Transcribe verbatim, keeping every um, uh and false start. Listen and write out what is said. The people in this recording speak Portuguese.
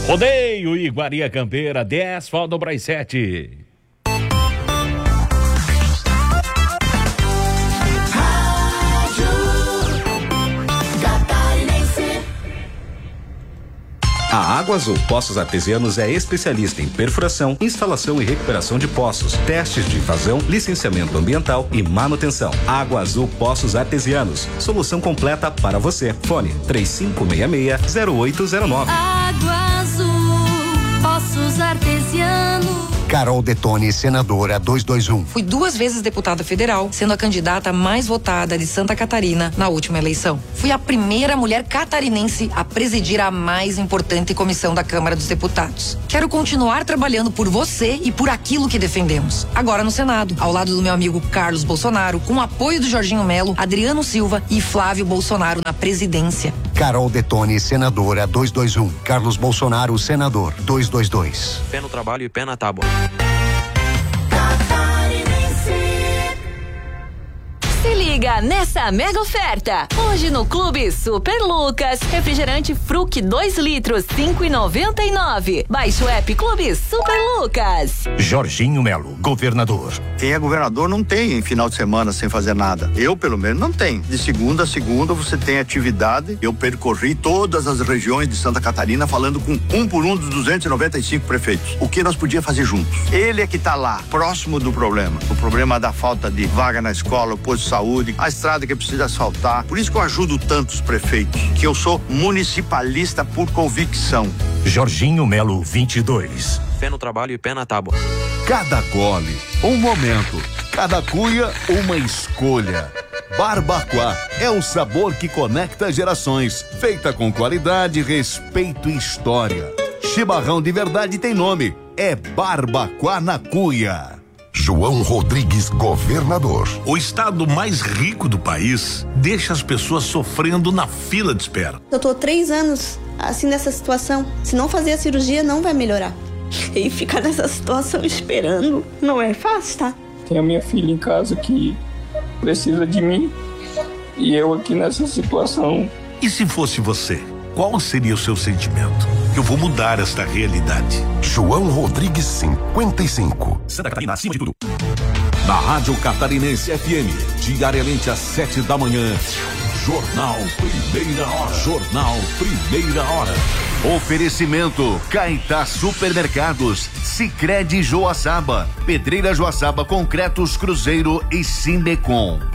Rodeio Iguaria Campeira, dez, faltam para as sete. A Água Azul Poços Artesianos é especialista em perfuração, instalação e recuperação de poços, testes de vazão, licenciamento ambiental e manutenção. Água Azul Poços Artesianos, solução completa para você. Fone três cinco seis seis, zero oito zero nove. Água Azul Poços Artesianos. Carol Detone, senadora duzentos e vinte e um. Fui duas vezes deputada federal, sendo a candidata mais votada de Santa Catarina na última eleição. Fui a primeira mulher catarinense a presidir a mais importante comissão da Câmara dos Deputados. Quero continuar trabalhando por você e por aquilo que defendemos. Agora no Senado, ao lado do meu amigo Carlos Bolsonaro, com o apoio do Jorginho Melo, Adriano Silva e Flávio Bolsonaro na presidência. Carol Detone, senadora duzentos e vinte e um. Carlos Bolsonaro, senador duzentos e vinte e dois. Pé no trabalho e pé na tábua. Se liga nessa mega oferta. Hoje no Clube Super Lucas, refrigerante Fruc dois litros, cinco e noventa e nove. Baixe o app Clube Super Lucas. Jorginho Melo, governador. Quem é governador não tem final de semana sem fazer nada. Eu, pelo menos, não tenho. De segunda a segunda você tem atividade. Eu percorri todas as regiões de Santa Catarina falando com um por um dos duzentos e noventa e cinco prefeitos. O que nós podíamos fazer juntos? Ele é que está lá, próximo do problema. O problema da falta de vaga na escola, o posto de saúde, a estrada que precisa asfaltar. Por isso que eu ajudo tantos prefeitos, que eu sou municipalista por convicção. Jorginho Melo, vinte e dois. Pé no trabalho e pé na tábua. Cada gole, um momento. Cada cuia, uma escolha. Barbacoa é o sabor que conecta gerações. Feita com qualidade, respeito e história. Chimarrão de verdade tem nome. É Barbacoa na Cuia. João Rodrigues, governador. O estado mais rico do país deixa as pessoas sofrendo na fila de espera. Eu tô três anos assim nessa situação. Se não fazer a cirurgia, não vai melhorar. E ficar nessa situação esperando não é fácil, tá? Tem a minha filha em casa que precisa de mim e eu aqui nessa situação. E se fosse você, qual seria o seu sentimento? Eu vou mudar esta realidade. João Rodrigues, cinquenta e cinco. Santa Catarina, acima de tudo. Na Rádio Catarinense F M, diariamente às sete da manhã. Jornal Primeira Hora. Jornal Primeira Hora. Oferecimento Caetá Supermercados, Sicredi Joaçaba, Pedreira Joaçaba, Concretos Cruzeiro e Sindecom.